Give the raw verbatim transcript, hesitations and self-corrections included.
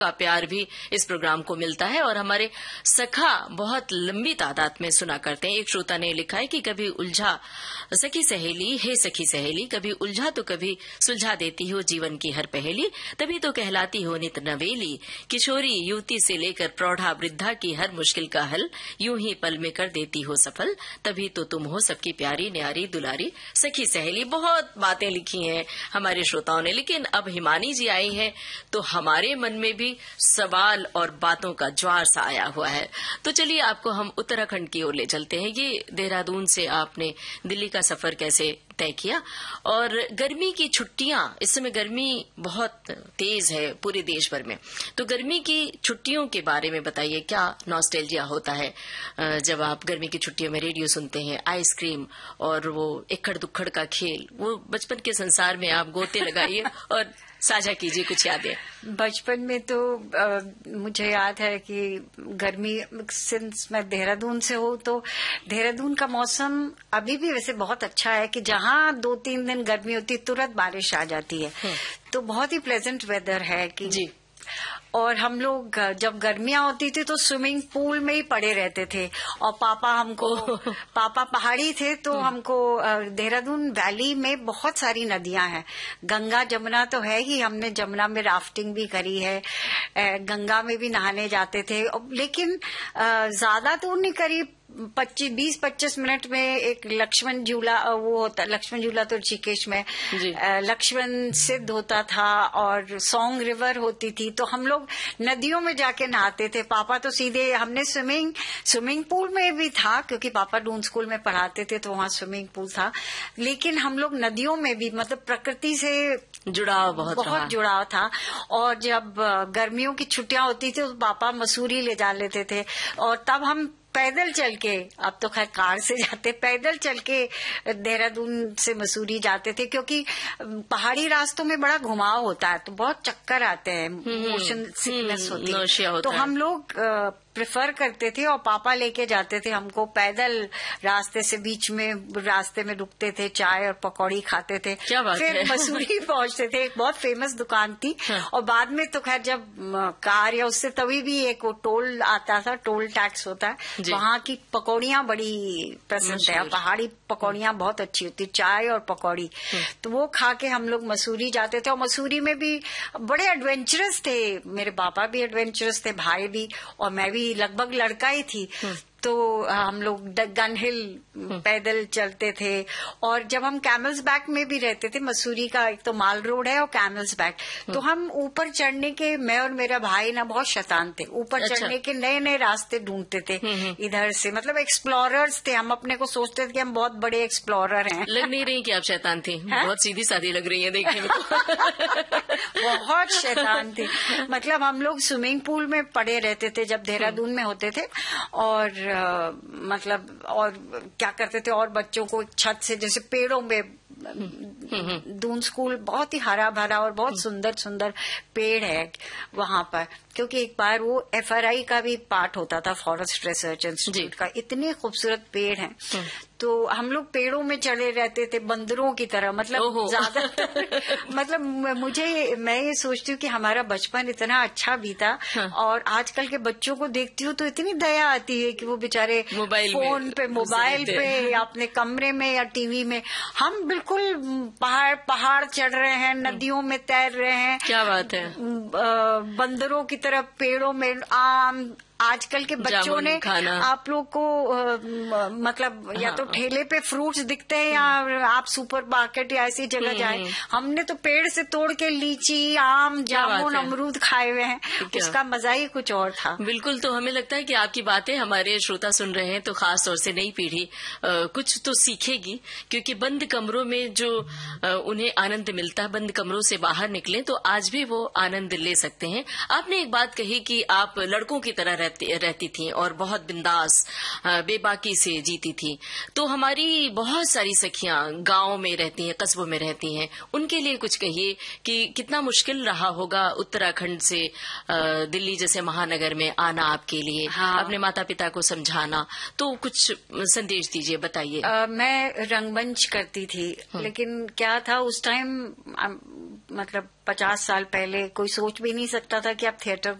का प्यार भी इस प्रोग्राम को मिलता है और हमारे सखा बहुत लंबी तादाद में सुना करते हैं। एक श्रोता ने लिखा है कि कभी उलझा सखी सहेली, हे सखी सहेली, कभी उलझा तो कभी सुलझा देती हो जीवन की हर पहेली, तभी तो कहलाती हो नित नवेली, किशोरी युवती से लेकर प्रौढ़ा वृद्धा की हर मुश्किल का हल यूं ही पल में कर देती हो सफल, तभी तो तुम हो सबकी प्यारी न्यारी दुलारी सखी सहेली। बहुत बातें लिखी हैं हमारे श्रोताओं ने, लेकिन अब हिमानी जी आई हैं तो हमारे मन में भी सवाल और बातों का ज्वार सा आया हुआ है। तो चलिए आपको हम उत्तराखंड की ओर ले चलते हैं। ये देहरादून से आपने दिल्ली का सफर कैसे तय किया, और गर्मी की छुट्टियां, इस समय गर्मी बहुत तेज है पूरे देश भर में, तो गर्मी की छुट्टियों के बारे में बताइए, क्या नॉस्टैल्जिया होता है जब आप गर्मी की छुट्टियों में रेडियो सुनते हैं, आइसक्रीम और वो इक्खड़ दुक्खड़ का खेल, वो बचपन के संसार में आप गोते लगाइए और साझा कीजिए कुछ यादें। बचपन में तो आ, मुझे याद है कि गर्मी, सिंस मैं देहरादून से हूँ, तो देहरादून का मौसम अभी भी वैसे बहुत अच्छा है कि जहाँ दो तीन दिन गर्मी होती है तुरंत बारिश आ जाती है, तो बहुत ही प्लेजेंट वेदर है कि जी। और हम लोग जब गर्मियां होती थी तो स्विमिंग पूल में ही पड़े रहते थे, और पापा हमको पापा पहाड़ी थे तो हमको देहरादून वैली में बहुत सारी नदियां हैं, गंगा जमुना तो है ही, हमने जमुना में राफ्टिंग भी करी है, गंगा में भी नहाने जाते थे, लेकिन ज्यादा दूर नहीं करी, पच्चीस बीस पच्चीस मिनट में एक लक्ष्मण झूला, वो होता लक्ष्मण झूला तो ऋषिकेश में लक्ष्मण सिद्ध होता था, और सॉन्ग रिवर होती थी, तो हम लोग नदियों में जाके नहाते थे। पापा तो सीधे, हमने स्विमिंग स्विमिंग पूल में भी था क्योंकि पापा डून स्कूल में पढ़ाते थे तो वहाँ स्विमिंग पूल था, लेकिन हम लोग नदियों में भी, मतलब प्रकृति से जुड़ाव बहुत बहुत जुड़ाव था। और जब गर्मियों की छुट्टियां होती थी तो पापा मसूरी ले जा लेते थे, और तब हम पैदल चल के, अब तो खैर कार से जाते, पैदल चल के देहरादून से मसूरी जाते थे, क्योंकि पहाड़ी रास्तों में बड़ा घुमाव होता है तो बहुत चक्कर आते हैं, मोशन सिकनेस होती है, तो हम लोग प्रेफर करते थे और पापा लेके जाते थे हमको पैदल रास्ते से, बीच में रास्ते में रुकते थे, चाय और पकौड़ी खाते थे, क्या बात फिर है? मसूरी पहुंचते थे, एक बहुत फेमस दुकान थी। हाँ। और बाद में तो खैर जब कार या उससे तभी भी एक वो टोल आता था, टोल टैक्स होता है, वहाँ की पकौड़ियाँ बड़ी प्रसिद्ध है, पहाड़ी पकौड़ियाँ बहुत अच्छी होती, चाय और पकौड़ी, तो वो खा के हम लोग मसूरी जाते थे। और मसूरी में भी बड़े एडवेंचरस थे, मेरे पापा भी एडवेंचरस थे, भाई भी, और मैं भी लगभग लड़का ही थी, तो हम लोग गन हिल पैदल चलते थे। और जब हम कैमल्स बैक में भी रहते थे, मसूरी का एक तो माल रोड है और कैमल्स बैक, तो हम ऊपर चढ़ने के, मैं और मेरा भाई ना बहुत शैतान थे, ऊपर अच्छा। चढ़ने के नए नए रास्ते ढूंढते थे इधर से, मतलब एक्सप्लोरर्स थे हम, अपने को सोचते थे कि हम बहुत बड़े एक्सप्लोरर हैं। लग नहीं रही कि आप शैतान थी, बहुत सीधी सादी लग रही है देखने में तो। बहुत शैतान थे, मतलब हम लोग स्विमिंग पूल में पड़े रहते थे जब देहरादून में होते थे, और Uh, मतलब और क्या करते थे, और बच्चों को छत से, जैसे पेड़ों में, दून स्कूल बहुत ही हरा भरा और बहुत सुंदर सुंदर पेड़ है वहां पर, क्योंकि एक बार वो एफ आर आई का भी पार्ट होता था, फॉरेस्ट रिसर्च इंस्टीट्यूट का, इतने खूबसूरत पेड़ हैं, तो हम लोग पेड़ों में चढ़े रहते थे बंदरों की तरह, मतलब ज्यादा मतलब मुझे, मैं ये सोचती हूँ कि हमारा बचपन इतना अच्छा बीता। हाँ। और आजकल के बच्चों को देखती हूँ तो इतनी दया आती है कि वो बेचारे फोन पे, मोबाइल पे, या अपने कमरे में या टीवी में, हम बिल्कुल पहाड़ पहाड़ चढ़ रहे हैं, नदियों में तैर रहे हैं। क्या बात है? बंदरों की तरह पेड़ों में, आम, आजकल के बच्चों ने आप लोग को आ, मतलब हाँ। या तो ठेले पे फ्रूट्स दिखते हैं, या आप सुपर मार्केट या ऐसी जगह जाए, हमने तो पेड़ से तोड़ के लीची, आम, जामुन, अमरूद खाए हुए हैं, उसका मजा ही कुछ और था। बिल्कुल, तो हमें लगता है कि आपकी बातें हमारे श्रोता सुन रहे हैं तो खास तौर से नई पीढ़ी आ, कुछ तो सीखेगी, क्योंकि बंद कमरों में जो आ, उन्हें आनंद मिलता है, बंद कमरों से बाहर निकले तो आज भी वो आनंद ले सकते हैं। आपने एक बात कही कि आप लड़कों की तरह रहती रहती थी और बहुत बिंदास बेबाकी से जीती थी। तो हमारी बहुत सारी सखियां गांव में रहती हैं, कस्बों में रहती हैं, उनके लिए कुछ कहिए कि कितना मुश्किल रहा होगा उत्तराखंड से दिल्ली जैसे महानगर में आना आपके लिए। हाँ। अपने माता पिता को समझाना, तो कुछ संदेश दीजिए, बताइए। मैं रंगमंच करती थी, लेकिन क्या था उस टाइम, मतलब पचास साल पहले कोई सोच भी नहीं सकता था कि आप थिएटर